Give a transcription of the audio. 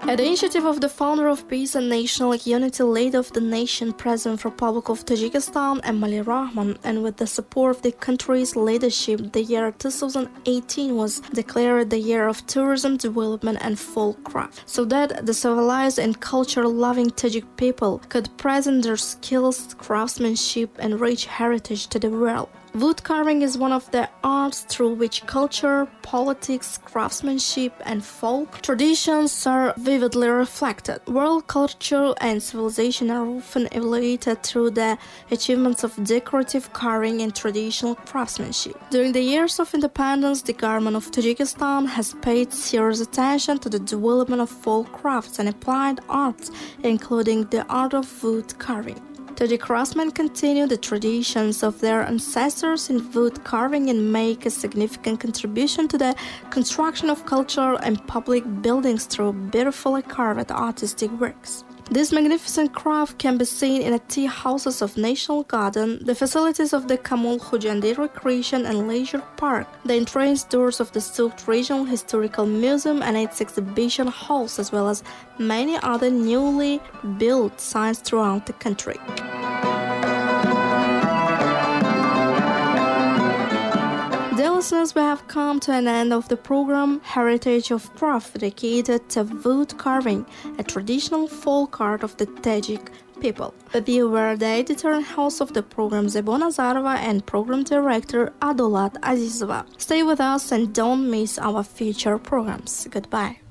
At the initiative of the founder of Peace and National Unity, leader of the nation, President of the Republic of Tajikistan, Emomali Rahmon, and with the support of the country's leadership, the year 2018 was declared the year of tourism, development, and folk craft, so that the civilized and culture-loving Tajik people could present their skills, craftsmanship, and rich heritage to the world. Wood carving is one of the arts through which culture, politics, craftsmanship, and folk traditions are vividly reflected. World culture and civilization are often evaluated through the achievements of decorative carving and traditional craftsmanship. During the years of independence, the government of Tajikistan has paid serious attention to the development of folk crafts and applied arts, including the art of wood carving. Tajik craftsmen continue the traditions of their ancestors in wood carving and make a significant contribution to the construction of cultural and public buildings through beautifully carved artistic works. This magnificent craft can be seen in the tea houses of National Garden, the facilities of the Kamul Khujandi Recreation and Leisure Park, the entrance doors of the Souq Regional Historical Museum and its exhibition halls, as well as many other newly built sites throughout the country. Dear listeners, we have come to an end of the program Heritage of Craft, dedicated to wood carving, a traditional folk art of the Tajik people. With you were the editor and host of the program, Zebo Nazarova, and program director, Adolat Azizova. Stay with us and don't miss our future programs. Goodbye.